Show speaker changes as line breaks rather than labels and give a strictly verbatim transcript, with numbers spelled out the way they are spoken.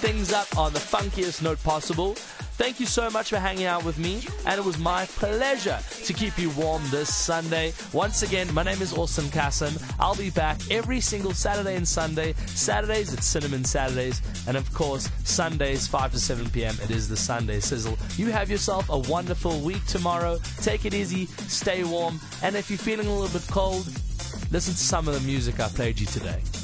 things up on the funkiest note possible. Thank you so much for hanging out with me, and it was my pleasure to keep you warm this Sunday. Once again, my name is Awesome Kassan. I'll be back every single Saturday and Sunday. Saturdays, it's Cinnamon Saturdays, and of course, Sundays, five to seven p.m., it is the Sunday Sizzle. You have yourself a wonderful week tomorrow. Take it easy, stay warm, and if you're feeling a little bit cold, listen to some of the music I played you today.